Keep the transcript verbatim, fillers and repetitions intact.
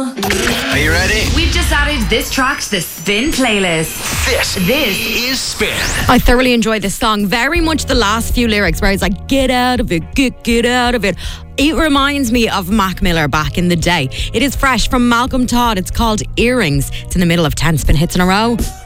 Are you ready? We've just added this track to the Spin playlist. This, This is Spin. I thoroughly enjoyed this song. Very much the last few lyrics where it's like, get out of it, get, get out of it. It reminds me of Mac Miller back in the day. It is fresh from Malcolm Todd. It's called Earrings. It's in the middle of ten Spin hits in a row.